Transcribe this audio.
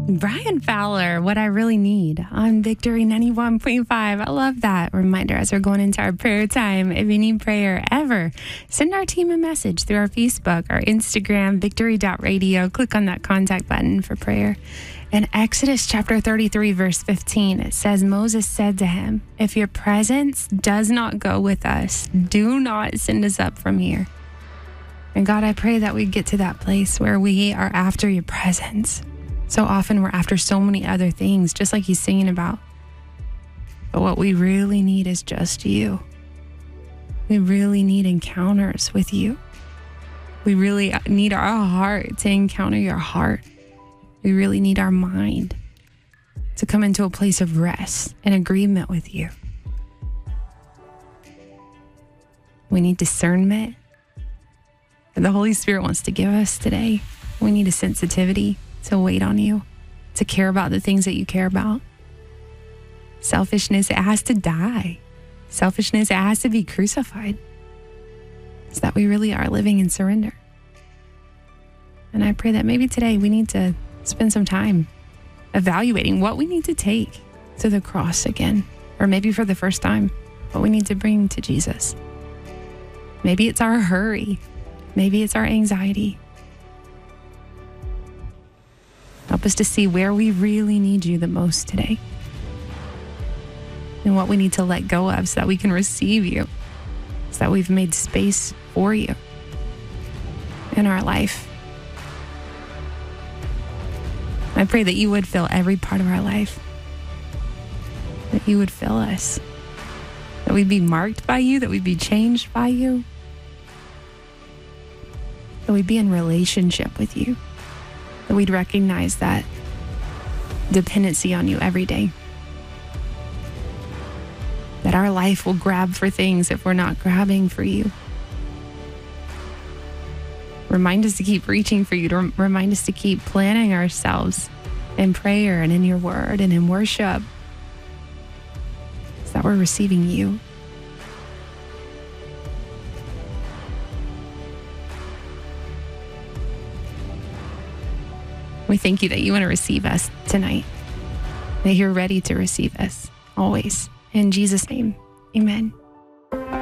Brian Fowler, What I Really Need on Victory 91.5. I love that reminder as we're going into our prayer time. If you need prayer ever, send our team a message through our Facebook, our Instagram, victory.radio. Click on that contact button for prayer. In Exodus chapter 33, verse 15, it says, Moses said to him, if your presence does not go with us, do not send us up from here. And God, I pray that we get to that place where we are after your presence. So often we're after so many other things, just like he's singing about. But what we really need is just you. We really need encounters with you. We really need our heart to encounter your heart. We really need our mind to come into a place of rest and agreement with you. We need discernment that the Holy Spirit wants to give us today. We need a sensitivity to wait on you, to care about the things that you care about. Selfishness, it has to die. Selfishness, it has to be crucified so that we really are living in surrender. And I pray that maybe today we need to spend some time evaluating what we need to take to the cross again, or maybe for the first time, what we need to bring to Jesus. Maybe it's our hurry. Maybe it's our anxiety. Help us to see where we really need you the most today and what we need to let go of so that we can receive you, so that we've made space for you in our life. I pray that you would fill every part of our life, that you would fill us, that we'd be marked by you, that we'd be changed by you, that we'd be in relationship with you, that we'd recognize that dependency on you every day. That our life will grab for things if we're not grabbing for you. Remind us to keep reaching for you, to remind us to keep planning ourselves in prayer and in your word and in worship, so that we're receiving you. We thank you that you want to receive us tonight, that you're ready to receive us always. In Jesus' name, amen.